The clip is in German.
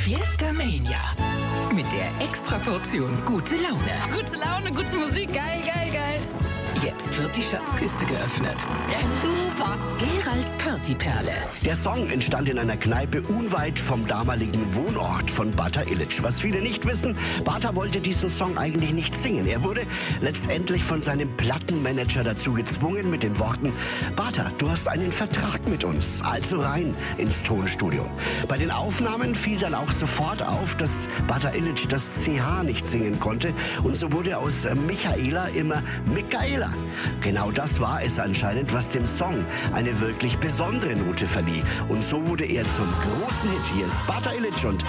Fiesta Mania. Mit der Extraportion gute Laune. Gute Laune, gute Musik, geil, geil, geil. Jetzt wird die Schatzkiste geöffnet. Ja, super. Geralds Partyperle. Der Song entstand in einer Kneipe unweit vom damaligen Wohnort von Bata Ilic. Was viele nicht wissen, Bata wollte diesen Song eigentlich nicht singen. Er wurde letztendlich von seinem Plattenmanager dazu gezwungen mit den Worten: Bata, du hast einen Vertrag mit uns, also rein ins Tonstudio. Bei den Aufnahmen fiel dann auch sofort auf, dass Bata Ilic das CH nicht singen konnte, und so wurde aus Michaela immer Michaela. Genau das war es anscheinend, was dem Song eine wirklich besondere Note verlieh. Und so wurde er zum großen Hit. Hier ist Bata Ilic und